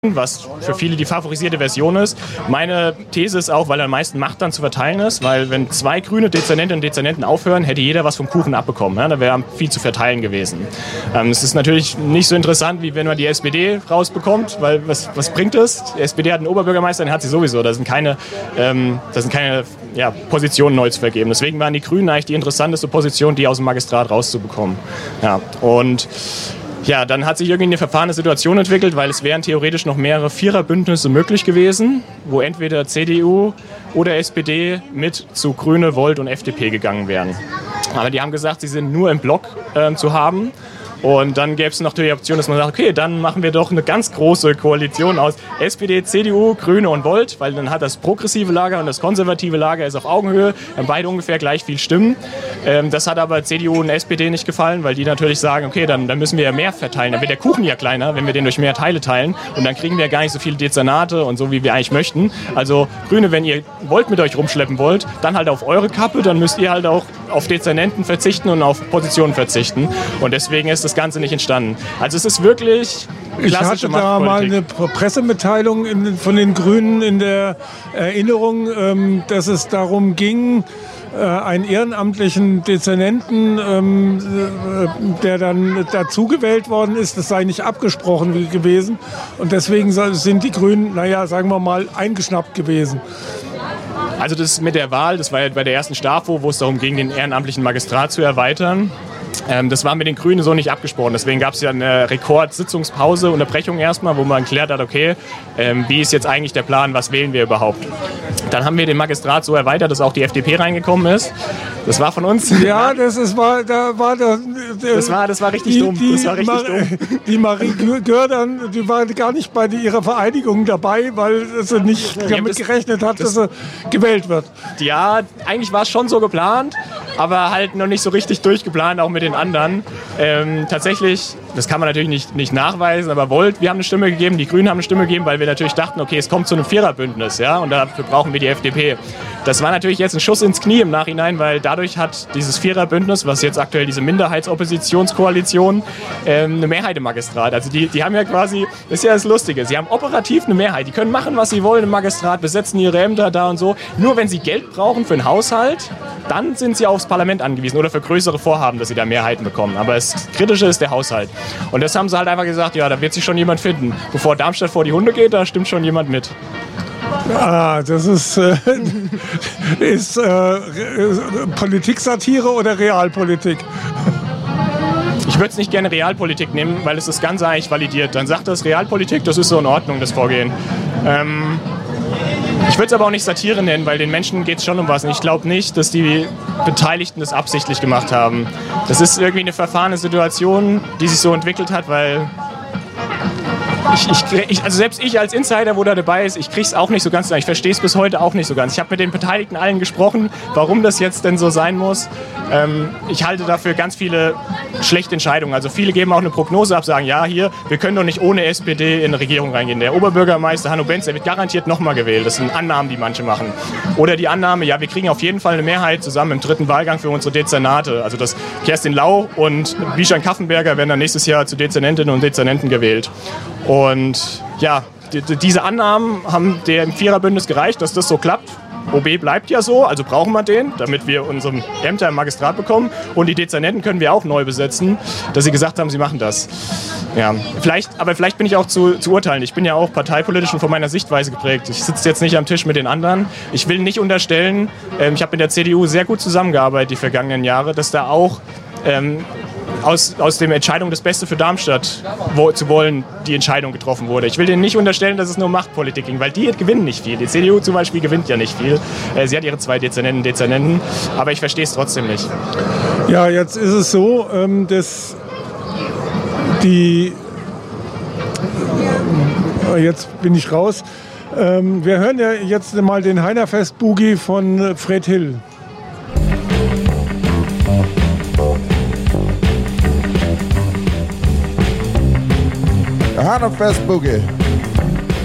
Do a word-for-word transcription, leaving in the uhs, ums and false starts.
was für viele die favorisierte Version ist. Meine These ist auch, weil am meisten Macht dann zu verteilen ist, weil wenn zwei grüne Dezernentinnen und Dezernenten aufhören, hätte jeder was vom Kuchen abbekommen. Ja? Da wäre viel zu verteilen gewesen. Ähm, es ist natürlich nicht so interessant, wie wenn man die S P D rausbekommt, weil was, was bringt es? Die S P D hat einen Oberbürgermeister, den hat sie sowieso. Da sind keine, ähm, da sind keine ja, Positionen neu zu vergeben. Deswegen waren die Grünen eigentlich die interessanteste Position, die aus dem Magistrat rauszubekommen. Ja, und Ja, dann hat sich irgendwie eine verfahrene Situation entwickelt, weil es wären theoretisch noch mehrere Viererbündnisse möglich gewesen, wo entweder C D U oder S P D mit zu Grüne, Volt und F D P gegangen wären. Aber die haben gesagt, sie sind nur im Block äh, zu haben. Und dann gäbe es noch die Option, dass man sagt, okay, dann machen wir doch eine ganz große Koalition aus S P D, C D U, Grüne und Volt, weil dann hat das progressive Lager und das konservative Lager ist auf Augenhöhe, haben beide ungefähr gleich viel Stimmen. Ähm, das hat aber C D U und S P D nicht gefallen, weil die natürlich sagen, okay, dann, dann müssen wir ja mehr verteilen, dann wird der Kuchen ja kleiner, wenn wir den durch mehr Teile teilen und dann kriegen wir gar nicht so viele Dezernate und so, wie wir eigentlich möchten. Also Grüne, wenn ihr Volt mit euch rumschleppen wollt, dann halt auf eure Kappe, dann müsst ihr halt auch auf Dezernenten verzichten und auf Positionen verzichten und deswegen ist das Ganze nicht entstanden. Also es ist wirklich klassische Machtpolitik. Ich hatte da mal eine Pressemitteilung in, von den Grünen in der Erinnerung, ähm, dass es darum ging, äh, einen ehrenamtlichen Dezernenten, ähm, äh, der dann dazugewählt worden ist, das sei nicht abgesprochen gewesen und deswegen sind die Grünen, naja, sagen wir mal, eingeschnappt gewesen. Also das mit der Wahl, das war ja bei der ersten STAFO, wo es darum ging, den ehrenamtlichen Magistrat zu erweitern. Ähm, das war mit den Grünen so nicht abgesprochen. Deswegen gab es ja eine Rekordsitzungspause, Unterbrechung erstmal, wo man geklärt hat, okay, ähm, wie ist jetzt eigentlich der Plan, was wählen wir überhaupt? Dann haben wir den Magistrat so erweitert, dass auch die F D P reingekommen ist. Das war von uns. Ja, das ist, war, da war der, der, das war, das war richtig die, dumm. Die, das war richtig Mar- dumm. Die Marie Gördern, die war gar nicht bei ihrer Vereidigung dabei, weil sie nicht damit ja, das, gerechnet hat, das, dass sie gewählt wird. Ja, eigentlich war es schon so geplant, aber halt noch nicht so richtig durchgeplant, auch mit den anderen. Ähm, tatsächlich, das kann man natürlich nicht, nicht nachweisen, aber Volt, wir haben eine Stimme gegeben, die Grünen haben eine Stimme gegeben, weil wir natürlich dachten, okay, es kommt zu einem Viererbündnis, ja, und dafür brauchen wir die F D P. Das war natürlich jetzt ein Schuss ins Knie im Nachhinein, weil dadurch hat dieses Viererbündnis, was jetzt aktuell diese Minderheitsoppositionskoalition, ähm, eine Mehrheit im Magistrat. Also die, die haben ja quasi, das ist ja das Lustige, sie haben operativ eine Mehrheit. Die können machen, was sie wollen im Magistrat, besetzen ihre Ämter da und so. Nur wenn sie Geld brauchen für einen Haushalt, dann sind sie aufs Parlament angewiesen oder für größere Vorhaben, dass sie da Mehrheiten bekommen. Aber das Kritische ist der Haushalt. Und das haben sie halt einfach gesagt, ja, da wird sich schon jemand finden. Bevor Darmstadt vor die Hunde geht, da stimmt schon jemand mit. Ah, das ist, äh, ist äh, Politik-Satire oder Realpolitik? Ich würde es nicht gerne Realpolitik nehmen, weil es das Ganze eigentlich validiert. Dann sagt das Realpolitik, das ist so in Ordnung, das Vorgehen. Ähm, ich würde es aber auch nicht Satire nennen, weil den Menschen geht es schon um was. Und ich glaube nicht, dass die Beteiligten das absichtlich gemacht haben. Das ist irgendwie eine verfahrene Situation, die sich so entwickelt hat, weil... Ich, ich, ich, also selbst ich als Insider, wo da dabei ist, ich kriege es auch nicht so ganz, ich verstehe es bis heute auch nicht so ganz. Ich habe mit den Beteiligten allen gesprochen, warum das jetzt denn so sein muss. Ähm, ich halte dafür ganz viele schlechte Entscheidungen. Also viele geben auch eine Prognose ab, sagen, ja, hier, wir können doch nicht ohne S P D in eine Regierung reingehen. Der Oberbürgermeister Hanno Benz, der wird garantiert nochmal gewählt. Das sind Annahmen, die manche machen. Oder die Annahme, ja, wir kriegen auf jeden Fall eine Mehrheit zusammen im dritten Wahlgang für unsere Dezernate. Also das Kerstin Lau und Bijan Kaffenberger werden dann nächstes Jahr zu Dezernentinnen und Dezernenten gewählt. Und ja, die, die, diese Annahmen haben dem Viererbündnis gereicht, dass das so klappt. O B bleibt ja so, also brauchen wir den, damit wir unsere Ämter im Magistrat bekommen. Und die Dezernenten können wir auch neu besetzen, dass sie gesagt haben, sie machen das. Ja, vielleicht, aber vielleicht bin ich auch zu, zu urteilen. Ich bin ja auch parteipolitisch und von meiner Sichtweise geprägt. Ich sitze jetzt nicht am Tisch mit den anderen. Ich will nicht unterstellen, ähm, ich habe mit der C D U sehr gut zusammengearbeitet die vergangenen Jahre, dass da auch... Ähm, Aus, aus der Entscheidung, das Beste für Darmstadt wo, zu wollen, die Entscheidung getroffen wurde. Ich will denen nicht unterstellen, dass es nur um Machtpolitik ging, weil die gewinnen nicht viel. Die C D U zum Beispiel gewinnt ja nicht viel. Äh, sie hat ihre zwei Dezernenten, Dezernenten, aber ich verstehe es trotzdem nicht. Ja, jetzt ist es so, ähm, dass die... Äh, jetzt bin ich raus. Ähm, wir hören ja jetzt mal den Heinerfest-Boogie von Fred Hill. Heinerfest Boogie.